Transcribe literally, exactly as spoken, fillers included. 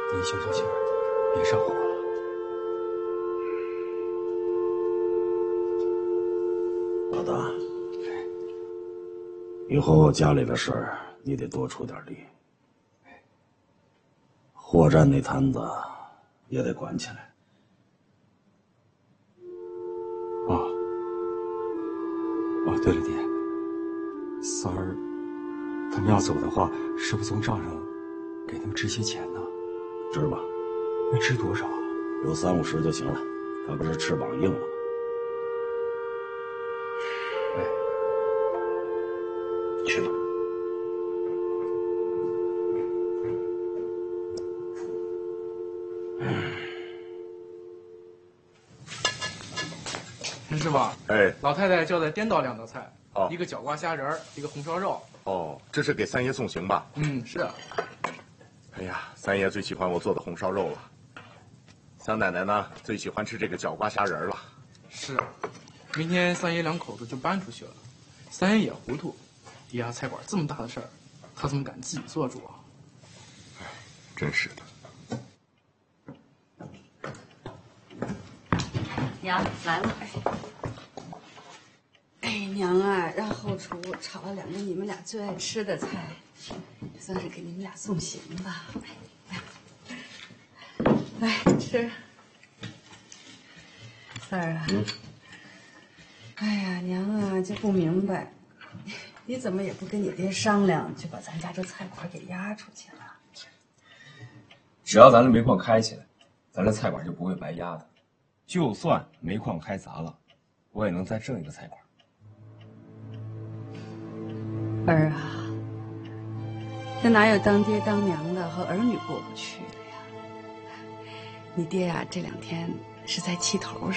你消消气儿，别上火了。 老大，以后家里的事儿你得多出点力。货站那摊子也得管起来。 哦，哦，对了，爹，三儿他们要走的话，是不是从账上给他们支些钱呢？ 支吧， 那支多少？ 有三五十就行了。他不是翅膀硬了吗？ 哎， 去吧。 陈师傅， 哎， 老太太叫的颠倒两道菜， 哦， 一个角瓜虾仁儿，一个红烧肉。 哦，这是给三爷送行吧？ 嗯，是。 哎呀，三爷最喜欢我做的红烧肉了，三奶奶呢最喜欢吃这个角瓜虾仁了。 是，明天三爷两口子就搬出去了，三爷也糊涂，底下菜馆这么大的事儿，他怎么敢自己做主啊？ 哎，真是的。 娘来了。哎，娘啊，让后厨炒了两个你们俩最爱吃的菜，算是给你们俩送行吧。来，来吃。三儿啊，嗯，哎呀，娘啊，就不明白，你怎么也不跟你爹商量，就把咱家这菜馆给压出去了？ 只要咱这煤矿开起来，咱这菜馆就不会白压的。就算煤矿开砸了，我也能再挣一个菜馆。 儿啊，这哪有当爹当娘的和儿女过不去的呀？你爹呀、啊，这两天是在气头上。